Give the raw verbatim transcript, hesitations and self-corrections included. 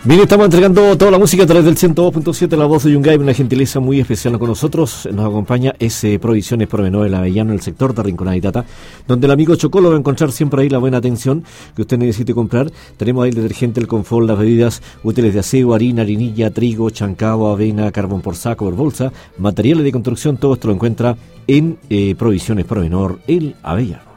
Bien, estamos entregando toda la música a través del ciento dos punto siete, La Voz de Yungay, una gentileza muy especial con nosotros. Nos acompaña ese Provisiones Provenor del Avellano, en el sector de Rinconada y Tata, donde el amigo Chocolo va a encontrar siempre ahí la buena atención que usted necesite comprar. Tenemos ahí el detergente, el confort, las bebidas útiles de aseo, harina, harinilla, trigo, chancao, avena, carbón por saco, por bolsa, materiales de construcción. Todo esto lo encuentra en eh, Provisiones Provenor, el Avellano.